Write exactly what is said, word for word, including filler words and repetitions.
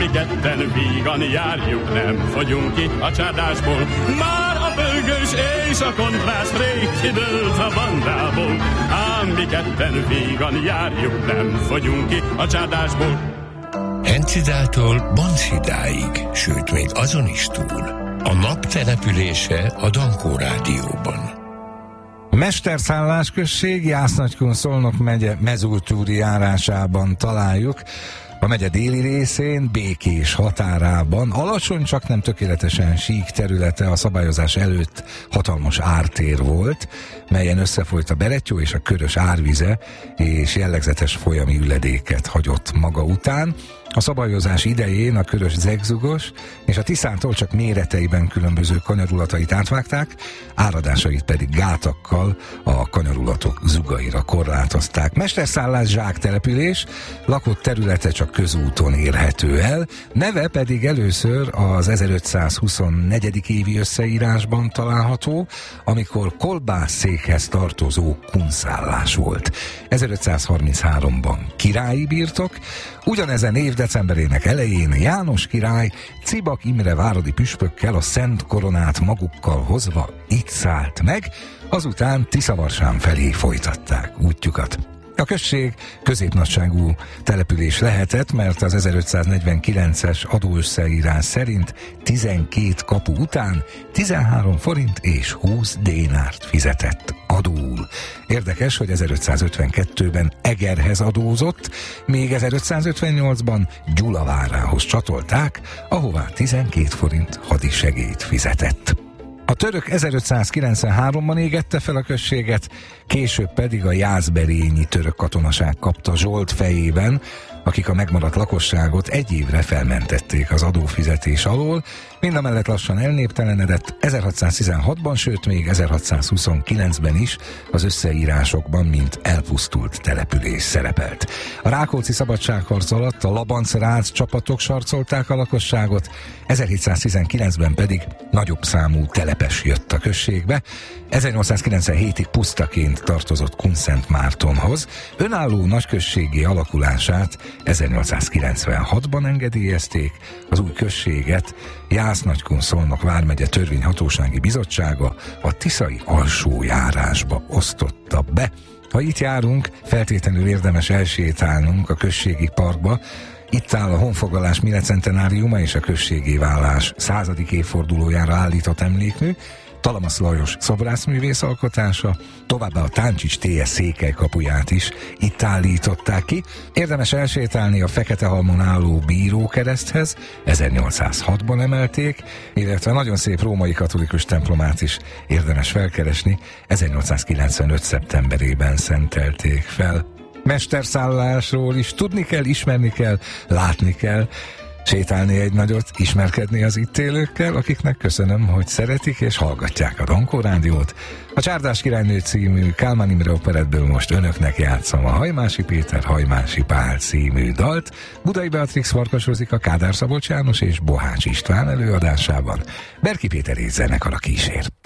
mi ketten vígan járjuk, nem fogyunk ki a csádásból. Már a bőgős éjszakon rász rég kidőlt a bandából. Ám mi ketten vígan járjuk, nem fogyunk ki a csádásból. Encidától Banszidáig, sőt még azon is túl. A nap települése a Dankó Rádióban. Mesterszállás község, Jász-Nagykun Szolnok megye Mezőtúri járásában találjuk. A megye déli részén, Békés határában, alacsony, csak nem tökéletesen sík területe, a szabályozás előtt hatalmas ártér volt, melyen összefolyt a Berettyó és a Körös árvize, és jellegzetes folyami üledéket hagyott maga után. A szabályozás idején a Körös zegzugos és a Tiszántól csak méreteiben különböző kanyarulatait átvágták, áradásait pedig gátakkal a kanyarulatok zugaira korlátozták. Mesterszállás zsáktelepülés, lakott területe csak közúton érhető el, neve pedig először az ezerötszázhuszonnegyedik évi összeírásban található, amikor kolbászszékhez tartozó kunszállás volt. ezerötszázharminchárom-ban királyi birtok, ugyanezen év decemberének elején János király Cibak Imre váradi püspökkel a Szent Koronát magukkal hozva itt szállt meg, azután Tiszavarsán felé folytatták útjukat. A község középnagyságú település lehetett, mert az ezerötszáznegyvenkilences adóösszeírás szerint tizenkét kapu után tizenhárom forint és húsz dénárt fizetett adóul. Érdekes, hogy ezerötszázötvenkettőben Egerhez adózott, még ezerötszázötvennyolcban Gyulavárához csatolták, ahová tizenkét forint hadisegélyt fizetett. A török ezerötszázkilencvenháromban égette fel a községet, később pedig a jászberényi török katonaság kapta Zsolt fejében, akik a megmaradt lakosságot egy évre felmentették az adófizetés alól, mindamellett lassan elnéptelenedett, ezerhatszáztizenhatban, sőt még ezerhatszázhuszonkilencben is az összeírásokban mint elpusztult település szerepelt. A Rákóczi szabadságharc alatt a Labanc-Rác csapatok sarcolták a lakosságot, ezerhétszáztizenkilencben pedig nagyobb számú telepes jött a községbe, ezernyolcszázkilencvenhétig pusztaként tartozott Kunszentmártonhoz, önálló nagyközséggé alakulását ezernyolcszázkilencvenhatban engedélyezték, az új községet Jász-Nagykun Szolnok vármegye törvényhatósági bizottsága a tiszai alsójárásba osztotta be. Ha itt járunk, feltétlenül érdemes elsétálnunk a községi parkba. Itt áll a honfoglalás milecentenáriuma és a községi válás századik évfordulójára állított emlékmű, Talamasz Lajos szobrászművész alkotása, továbbá a Táncsics té es székely kapuját is itt állították ki. Érdemes elsétálni a Feketehalmon álló bírókereszthez, ezernyolcszázhatban emelték, illetve nagyon szép római katolikus templomát is érdemes felkeresni, ezernyolcszázkilencvenöt szeptemberében szentelték fel. Mesterszállásról is tudni kell, ismerni kell, látni kell, sétálni egy nagyot, ismerkedni az itt élőkkel, akiknek köszönöm, hogy szeretik és hallgatják a Dankó Rádiót. A Csárdás királynő című Kálmán Imre operettből most önöknek játszom a Hajmási Péter, Hajmási Pál című dalt, Budai Beatrix, Farkas Rozika, Kádár Szabolcs János és Bohács István előadásában. Berki Péter és zenekar a kísér.